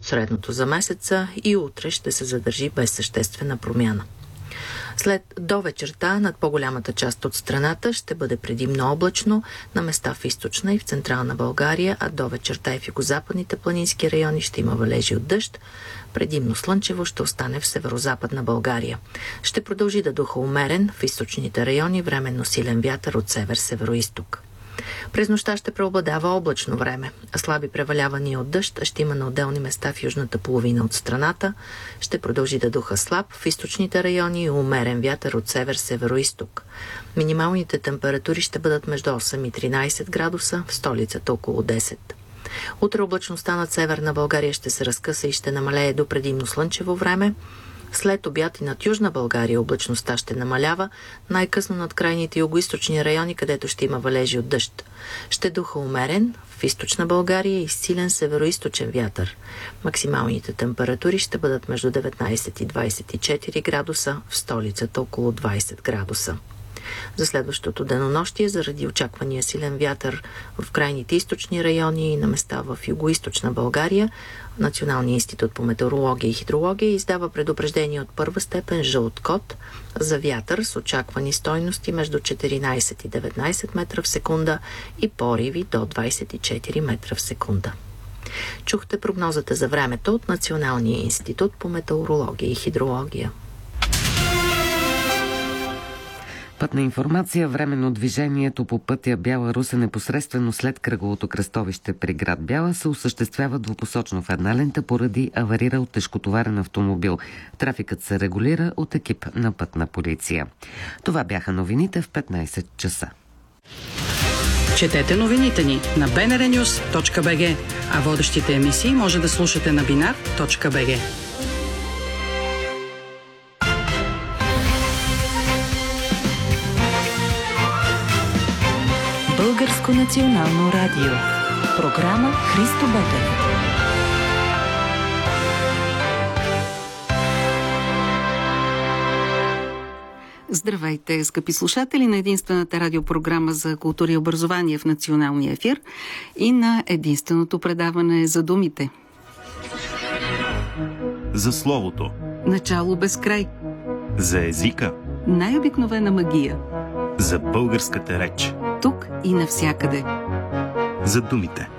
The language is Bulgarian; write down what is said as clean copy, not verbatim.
средното за месеца и утре ще се задържи без съществена промяна. След до вечерта над по-голямата част от страната ще бъде предимно облачно, на места в източна и в централна България, а до вечерта и в югозападните планински райони ще има валежи от дъжд. Предимно слънчево ще остане в северозападна България. Ще продължи да духа умерен в източните райони, временно силен вятър от север-североизток. През нощта ще преобладава облачно време, а слаби превалявания от дъжд ще има на отделни места в южната половина от страната. Ще продължи да духа слаб в източните райони и умерен вятър от север-североизток. Минималните температури ще бъдат между 8 и 13 градуса, в столицата около 10. Утре облачността над северна България ще се разкъса и ще намалее до предимно слънчево време. След обяд и над Южна България облачността ще намалява, най-късно над крайните югоизточни райони, където ще има валежи от дъжд. Ще духа умерен в източна България и силен североизточен вятър. Максималните температури ще бъдат между 19 и 24 градуса, в столицата около 20 градуса. За следващото денонощие, заради очаквания силен вятър в крайните източни райони и на места в югоизточна България, Националният институт по метеорология и хидрология издава предупреждение от първа степен жълт код за вятър с очаквани стойности между 14 и 19 метра в секунда и пориви до 24 метра в секунда. Чухте прогнозата за времето от Националния институт по метеорология и хидрология. Пътна информация. Временно движението по пътя Бяла-Русе непосредствено след кръговото кръстовище при град Бяла се осъществява двупосочно в една лента поради аварирал тежкотоварен автомобил. Трафикът се регулира от екип на пътна полиция. Това бяха новините в 15 часа. Четете новините ни на bnrnews.bg, а водещите емисии може да слушате на binar.bg. Българско национално радио. Програма Христо Ботев. Здравейте, скъпи слушатели на единствената радиопрограма за култура и образование в националния ефир и на единственото предаване за думите. За словото. Начало без край. За езика. Най-обикновена магия. За българската реч. Тук и навсякъде. За думите.